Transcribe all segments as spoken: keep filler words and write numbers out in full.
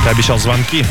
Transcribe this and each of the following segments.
Ты обещал звонки.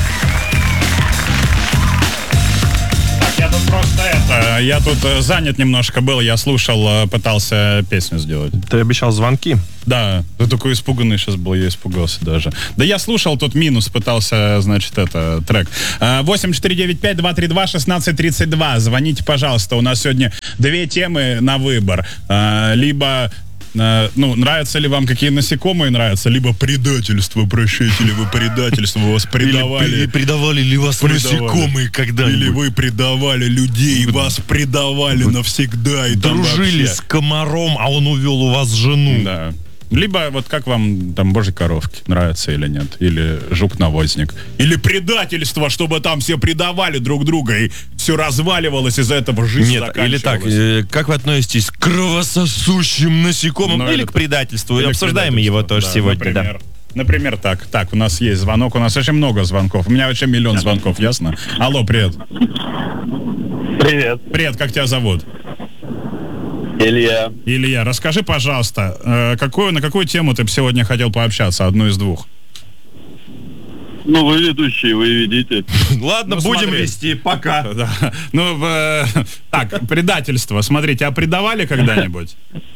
Я тут просто это, я тут э, занят немножко был, я слушал, э, пытался песню сделать. Ты обещал звонки? Да, ты такой испуганный сейчас был, я испугался даже. Да я слушал тут минус, пытался, значит, это, трек. восемь четыре девять пять два три два шестнадцать тридцать два, звоните, пожалуйста, у нас сегодня две темы на выбор. А, либо... Ну, нравятся ли вам, какие насекомые нравятся, либо предательство, прощаете ли вы предательство, вас предавали. Или предавали ли вас предавали. насекомые когда-нибудь? Или вы предавали людей, вас предавали вы навсегда. И дружили вообще... с комаром, а он увел у вас жену. Да. Либо вот как вам там божьи коровки нравятся или нет, или жук-навозник, или предательство, чтобы там все предавали друг друга и все разваливалось, из-за этого жизнь нет, заканчивалась. Или так, э, как вы относитесь к кровососущим насекомым, ну, или к предательству? Или обсуждаем предательству, его тоже да, сегодня. Например. Да. Например, так. Так, у нас есть звонок, у нас очень много звонков. У меня вообще миллион звонков, ясно? Алло, привет. Привет. Привет, как тебя зовут? Илья. Илья, расскажи, пожалуйста, э, какую, на какую тему ты бы сегодня хотел пообщаться, одну из двух? Ну, вы ведущие, вы ведите. Ладно, ну, будем смотри. вести, пока. Да. Ну, э, так, предательство. Смотрите, а предавали когда-нибудь?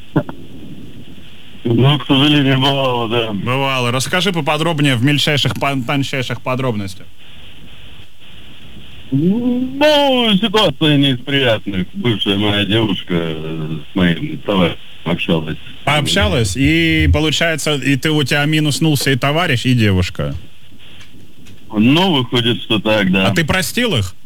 Ну, к сожалению, бывало, да. Бывало. Расскажи поподробнее, в мельчайших, тончайших подробностях. Ну, ситуация не из приятных. Бывшая моя девушка с моим товарищем общалась. Пообщалась, и получается, и ты, у тебя минуснулся и товарищ, и девушка. Ну, выходит, что так, да. А ты простил их?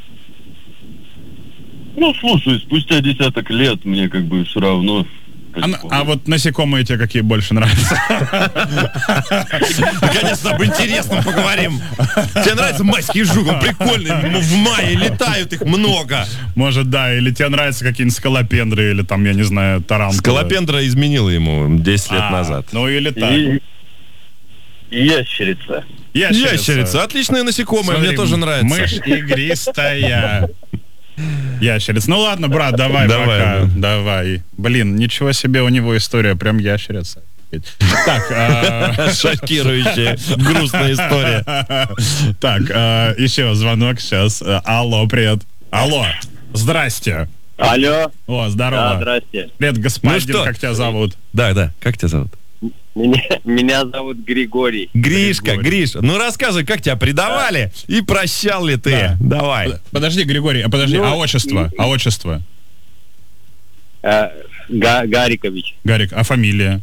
Ну, слушай, спустя десяток лет мне как бы все равно... А, а вот насекомые тебе какие больше нравятся? Наконец-то об интересном поговорим. Тебе нравится майский жук? Он прикольный. В мае летают их много. Может, да. Или тебе нравятся какие-нибудь скалопендры, или там, я не знаю, тарантулы. Скалопендра изменила ему десять лет а, назад. Ну или так. И... Ящерица. Ящерица. Ящерица. Отличное насекомое. Смотри, мне тоже нравится. Мышь игристая. Ящерица. Ну ладно, брат, давай, давай пока. Да. Давай. Блин, ничего себе, у него история, прям ящерица. Так, шокирующая, грустная история. Так, еще звонок сейчас. Алло, привет. Алло, здрасте. Алло. О, здорово. Да, здрасте. Привет, господин, ну что? Как тебя зовут? Да, да, как тебя зовут? Меня, меня зовут Григорий. Гришка, Григорий. Гриш, ну рассказывай, как тебя предавали и прощал ли ты? Да. Давай. Подожди, Григорий, а подожди, Ну, а отчество? и- А отчество? Э, Га- Гарикович. Гарик, а фамилия?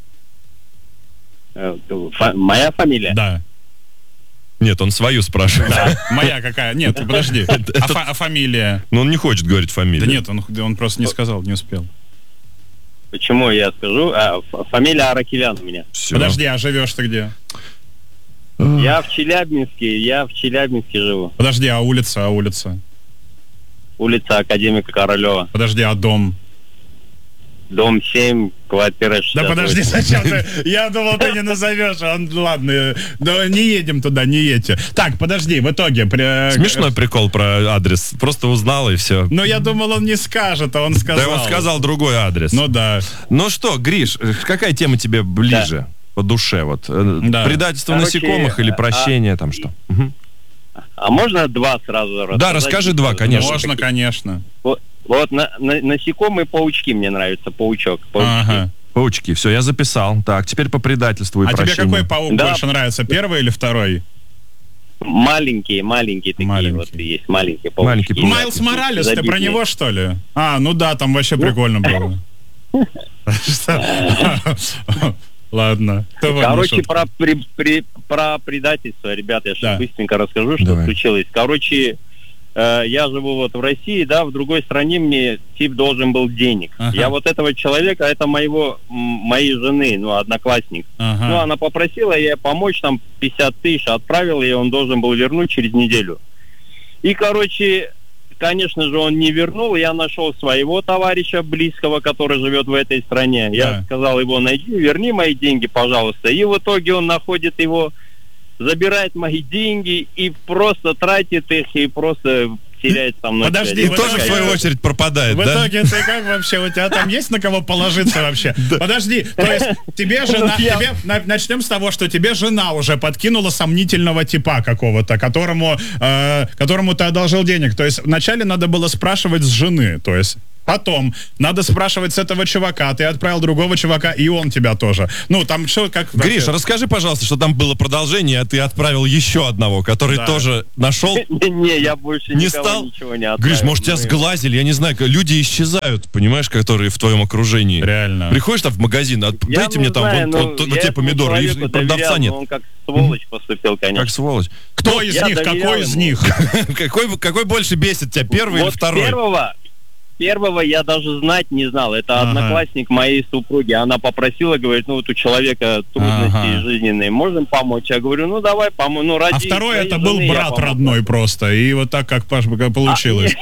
Э, фа- моя фамилия? Да. Нет, он свою спрашивает. Да. Моя какая? Нет, подожди. А, фа- а фамилия? Но он не хочет говорить фамилию. Да нет, он, он просто не сказал, не успел. Почему я скажу? А, ф- фамилия Аракелян у меня. Всё. Подожди, а живешь ты где? Я в Челябинске, я в Челябинске живу. Подожди, а улица, а улица? Улица Академика Королева. Подожди, а дом? Дом семь, квартира шестьдесят Да подожди, восемь. зачем ты? Я думал, ты не назовешь. Он, ладно, да не едем туда, не едьте. Так, подожди, в итоге... При... Смешной прикол про адрес. Просто узнал и все. Ну, я думал, он не скажет, а он сказал. Да, он сказал другой адрес. Ну да. Ну что, Гриш, какая тема тебе ближе по душе? Вот Э, Да. предательство Короче, насекомых или а- прощение, там что? Мгм. А можно два сразу рассказать? Да, расскажи два, конечно. Можно, конечно. Вот, вот на- на- насекомые паучки мне нравятся, паучок. Паучки. Ага. Паучки, все, я записал. Так, теперь по предательству и А тебе прощению. какой паук Да. больше нравится, первый или второй? Маленькие, маленькие такие Маленькие. вот есть, маленькие паучки. Маленький паук. Майлз Моралес, ты про Забитые. него, что ли? А, ну да, там вообще прикольно было. Что? Ладно. Кто вам Короче, шутку? про, при, при- про предательство, ребята, я сейчас Да. быстренько расскажу, что Давай. случилось. Короче, э, я живу вот в России, да, в другой стране мне тип должен был денег. Ага. Я вот этого человека, это моего, м, моей жены, ну, одноклассник. Ага. Ну, она попросила я помочь, там, пятьдесят тысяч отправил, и он должен был вернуть через неделю. И, короче, конечно же, он не вернул, я нашел своего товарища близкого, который живет в этой стране. Я Да. сказал его, найди, верни мои деньги, пожалуйста. И в итоге он находит его, забирает мои деньги и просто тратит их, и просто теряет со мной Подожди, связь. И в тоже, в итоге- свою очередь, пропадает, В да? итоге ты как вообще, у тебя там есть на кого положиться вообще? Подожди, то есть тебе жена, Ну, я- тебе, на- начнем с того, что тебе жена уже подкинула сомнительного типа какого-то, которому, э, которому ты одолжил денег. То есть вначале надо было спрашивать с жены, то есть потом надо спрашивать с этого чувака, ты отправил другого чувака, и он тебя тоже. Ну, там что, как... вообще? Гриш, расскажи, пожалуйста, что там было продолжение, а ты отправил еще одного, который Да. тоже нашел. Не, я больше Не никого стал? ничего не отправил. Гриш, может, тебя Мы- сглазили, я не знаю, как- люди исчезают, понимаешь, которые в твоем окружении. Реально. Приходишь там в магазин, от- Я дайте не мне там знаю, вот, ну, вот- вот я те этому помидоры, и, человеку и продавца доверял, нет. но он как сволочь поступил, конечно. Как сволочь. Кто из Я них, доверял какой из ему. них? какой, какой больше бесит тебя, первый или Вот второй? Первого, первого я даже знать не знал. Это Ага. одноклассник моей супруги. Она попросила, говорит, ну вот у человека трудности Ага. жизненные, можем помочь? Я говорю, ну давай помочь. Ну, ради А второй своей это был жены я брат помогу. родной просто. И вот так, как Паш, как получилось.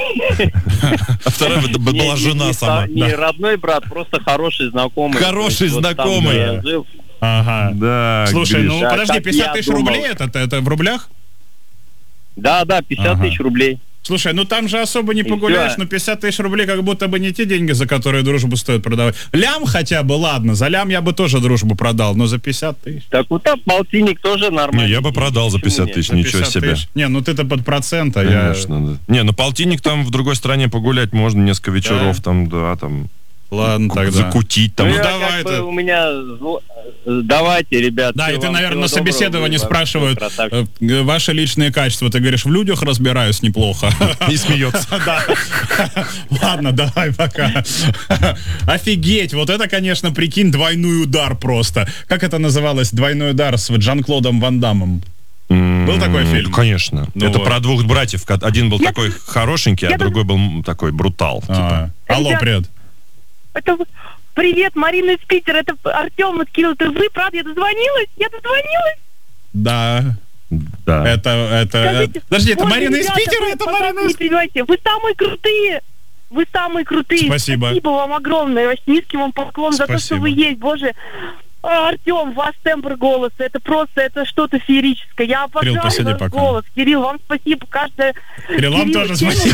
А второй это Не- была не- жена не сама. со- Не родной брат, просто хороший знакомый. Хороший То есть вот там, знакомый. где я жил. Ага. Да, Слушай, Гриш. ну Да, подожди, как пятьдесят я тысяч думал. рублей это, это, это в рублях? Да, да, пятьдесят Ага. тысяч рублей. Слушай, ну там же особо не И погуляешь, всё. но пятьдесят тысяч рублей как будто бы не те деньги, за которые дружбу стоит продавать. Лям хотя бы, ладно, за лям я бы тоже дружбу продал, но за пятьдесят тысяч. Так вот там полтинник тоже нормально. Не, я бы продал за Почему пятьдесят нет? тысяч, За ничего пятьдесят себе. тысяч. Не, ну ты-то под процент, а я... Конечно, да. Не, ну полтинник там в другой стране погулять можно, несколько вечеров там, да, там, Ладно, ку- тогда. закутить там. Ну, Ну, я давай как бы ты. у меня... зло- Давайте, ребят. Да, и всего ты, вам наверное, на всего доброго, собеседовании вы спрашивают красавчик. э, ваши личные качества. Ты говоришь, в людях разбираюсь неплохо. И смеется. Да. Ладно, давай, пока. Офигеть, вот это, конечно, прикинь, двойной удар просто. Как это называлось? Двойной удар с Жан-Клодом Ван Даммом. Был такой М, фильм? Конечно. Ну Это вот. про двух братьев. ко- Один был Я- такой хорошенький, а я другой был м, такой брутал. А, Типа. Алло, Ребят. привет. Это в- привет, Марина из Питера. Это Артем из Кирилл. Это вы, правда? Я дозвонилась? Я дозвонилась? Да, Да. это... это Скажите, Подожди, это ой, Марина из ребята, Питера? вы, Это пожалуйста, Марина не из... перебивайте. Вы самые крутые. Вы самые крутые. Спасибо. Спасибо вам огромное. Вообще низкий вам поклон за то, что Спасибо. вы есть. Боже, А, Артем, ваш тембр голоса, это просто, это что-то феерическое. Я обожаю Кирилл, посиди ваш пока. голос. Кирилл, вам спасибо. Каждая... Кирилл, вам тоже тема- спасибо.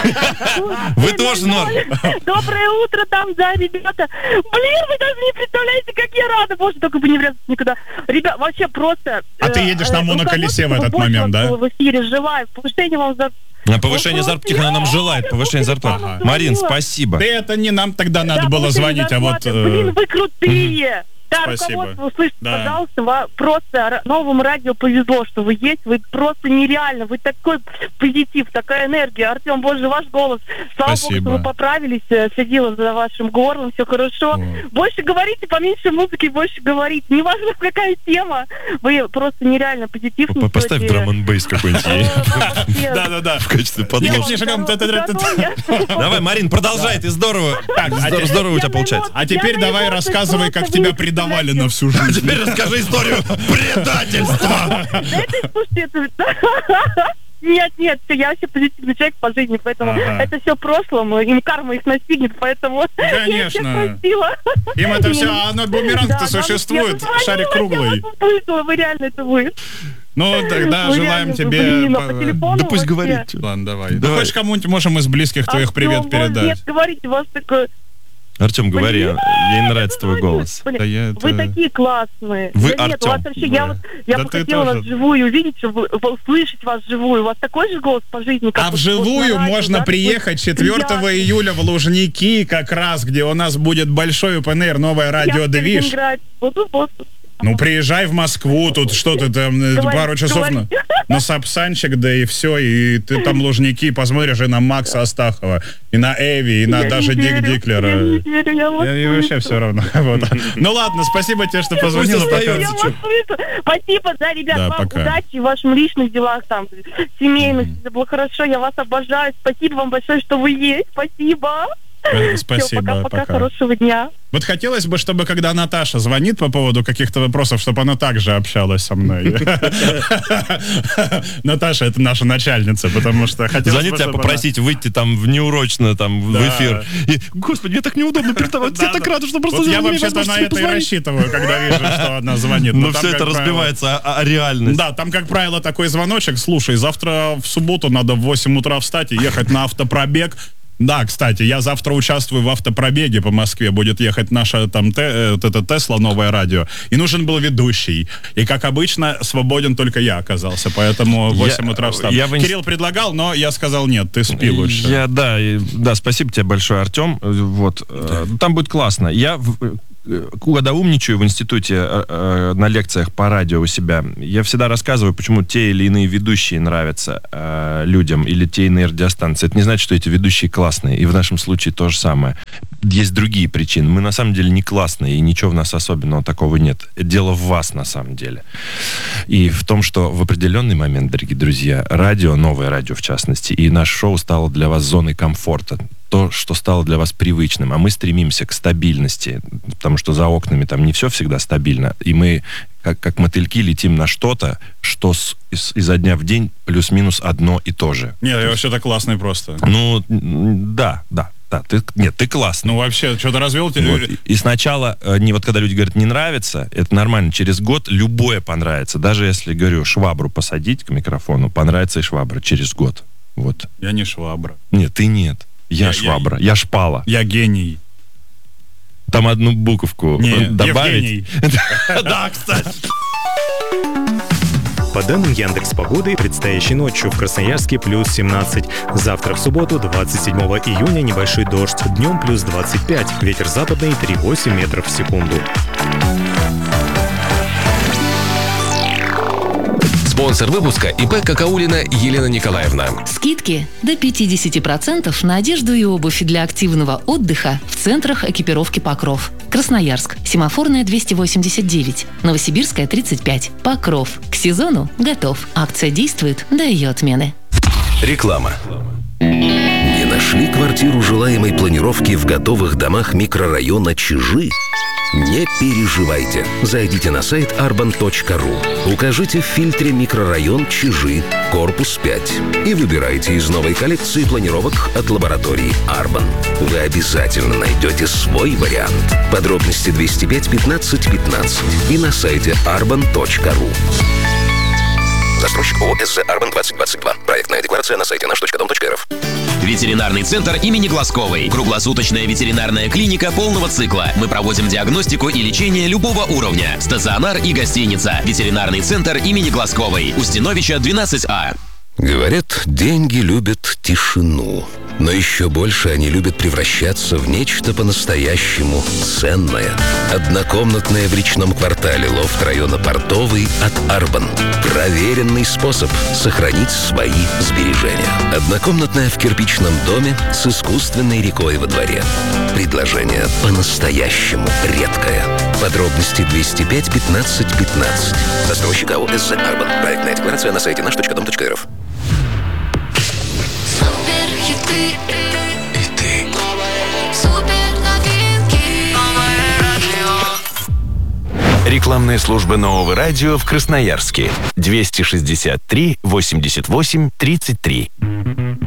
Вы тоже, Нор. Доброе утро там, да, ребята. Блин, вы даже не представляете, как я рада. Боже, только бы не врезаться никуда. Ребят, вообще просто... А ты едешь на моноколесе в этот момент, да? В эфире, живая. Повышение вам за... На повышение зарплаты она нам желает, повышение зарплаты. Ага. Марин, спасибо. Да это не нам тогда надо Да, было повышение звонить, а вот... зарплаты. э, Блин, вы крутые. Да, Спасибо. руководство, услышьте, Да. пожалуйста, ва- просто ра- новому радио повезло, что вы есть, вы просто нереально, вы такой позитив, такая энергия. Артем, боже, ваш голос. Слава Спасибо. богу, что вы поправились, э, следила за вашим горлом, все хорошо. Вот. Больше говорите, поменьше музыки, больше говорите. Неважно, какая тема. Вы просто нереально позитив П- Поставь несете. драм н бейс какой-нибудь ей Да-да-да. в качестве Всем подложки. не шагам, здоровья, та-та-та-та-та. здоровья. Давай, Марин, продолжай, ты здорово. Так, а Здор- те- Здорово у тебя Я получается. на А теперь Я давай наебался рассказывай, как просто, тебя вы не предавали представляете. на всю А жизнь. теперь расскажи историю предательства. Да это, слушайте, это... Нет, нет, я вообще позитивный человек по жизни, поэтому Ага. это все в прошлом, им карма их настигнет, поэтому я их всех Конечно. простила. Им это Не, все, а оно бумеранг-то да, существует, я шарик позвонила, круглый. Я вас услышала, вы реально это вы. Ну, тогда Вы желаем реально, тебе... блин, а по- по телефону Да пусть вообще. говорит. Ладно, давай. Давай. Ну, хочешь кому-нибудь можем из близких твоих Артём, привет вот передать? Нет, говорите, у вас такой... Артем, говори, Блин, ей я нравится твой позвонила. голос. Блин, Да я Вы это- такие классные. Вы Да нет, у вас Артём. вообще, я Да. вот, я Да бы ты хотела тоже. вас вживую увидеть, чтобы вы- услышать вас вживую. У вас такой же голос по жизни, как А вот вживую вот на радио, можно да, приехать такой четвёртого приятный. июля в Лужники, как раз, где у нас будет большой ОПНР, новое Я радио в Движ. Калининграде буду, просто. Ну, приезжай в Москву, тут что ты там, э, Говори, пару часов на, говори. на Сапсанчик, да и все, и ты там Лужники, посмотришь и на Макса Астахова, и на Эви, и на Я даже не Дик верю, Диклера. Я не верю, я вас Я- И вообще слышу. все равно. Вот. Ну ладно, спасибо тебе, что позвонила. Пусть Пока. остается. Я вас слышу. Спасибо, да, ребят, Да, вам пока. удачи в ваших личных делах, там, семейных, это было хорошо, я вас обожаю. Спасибо вам большое, что вы есть. Спасибо. Спасибо, Всё, пока, пока, пока. хорошего дня. Вот хотелось бы, чтобы когда Наташа звонит по поводу каких-то вопросов, чтобы она также общалась со мной. Наташа — это наша начальница, потому что хотелось Звонит бы, тебя чтобы попросить выйти там в неурочно, там, в Да. эфир. И, господи, мне так неудобно перед тобой. Я так рада, что просто... Вот я не вообще-то возможно на тебе это и позвонить. рассчитываю, когда вижу, что она звонит. Но там, все это как правило, разбивается о, о реальность. Да, там, как правило, такой звоночек. Слушай, завтра в субботу надо в восемь утра встать и ехать на автопробег. Да, кстати, я завтра участвую в автопробеге по Москве. Будет ехать наша там те, э, вот это Тесла, новое радио. И нужен был ведущий. И, как обычно, свободен только я оказался. Поэтому в восемь Я- утра встал. я в инст- Кирилл предлагал, но я сказал нет, ты спи лучше. Я, да, и- да, спасибо тебе большое, Артем. Вот, э, там будет классно. Я в- э, когда умничаю в институте э, э, на лекциях по радио у себя, я всегда рассказываю, почему те или иные ведущие нравятся э, людям или те иные радиостанции. Это не значит, что эти ведущие классные. И в нашем случае то же самое. Есть другие причины. Мы на самом деле не классные, и ничего в нас особенного такого нет. Дело в вас на самом деле. И в том, что в определенный момент, дорогие друзья, радио, новое радио в частности, и наше шоу стало для вас зоной комфорта. То, что стало для вас привычным. А мы стремимся к стабильности, потому что за окнами там не все всегда стабильно. И мы, как, как мотыльки, летим на что-то, что с, из, изо дня в день плюс-минус одно и то же. Нет, я вообще-то классный просто. Ну, м, да, да. Да, ты, нет, ты классный. Ну, вообще, что-то развел тебе. Вот. И- И сначала, э, не вот когда люди говорят, не нравится, это нормально. Через год любое понравится. Даже если, говорю, швабру посадить к микрофону, понравится и швабра через год. Вот. Я не швабра. Нет, ты нет. Я, Я- швабра, я, шпала. Я гений. Там одну буковку Не, добавить. Евгений. Да, кстати. По данным Яндекс.Погоды, предстоящей ночью в Красноярске плюс семнадцать. Завтра в субботу, двадцать седьмого июня, небольшой дождь. Днем плюс двадцать пять. Ветер западный три целых восемь десятых метров в секунду. Спонсор выпуска ИП Какаулина Елена Николаевна. Скидки до пятьдесят процентов на одежду и обувь для активного отдыха в центрах экипировки «Покров». Красноярск. Семафорная двести восемьдесят девять. Новосибирская тридцать пять. Покров. К сезону готов. Акция действует до ее отмены. Реклама. Не нашли квартиру желаемой планировки в готовых домах микрорайона Чижи? Не переживайте. Зайдите на сайт арбан точка ру. Укажите в фильтре микрорайон Чижи, корпус пять. И выбирайте из новой коллекции планировок от лаборатории Арбан. Вы обязательно найдете свой вариант. Подробности двести пять пятнадцать пятнадцать и на сайте арбан точка ру. Застройщик ООО СЗ Арбан двадцать двадцать два. Проектная декларация на сайте наш точка дом точка рф. Ветеринарный центр имени Глазковой. Круглосуточная ветеринарная клиника полного цикла. Мы проводим диагностику и лечение любого уровня. Стационар и гостиница. Ветеринарный центр имени Глазковой. Устиновича двенадцать А. Говорят, деньги любят тишину. Но еще больше они любят превращаться в нечто по-настоящему ценное. Однокомнатная в речном квартале лофт района Портовый от Арбан. Проверенный способ сохранить свои сбережения. Однокомнатная в кирпичном доме с искусственной рекой во дворе. Предложение по-настоящему редкое. Подробности двести пять пятнадцать пятнадцать. Застройщик АО СЗ Арбан. Проектная декларация на сайте наш точка дом точка рф. Суперхиты. И ты. Супер новинки. Новое радио. Рекламная служба нового радио в Красноярске. двести шестьдесят три восемьдесят восемь тридцать три.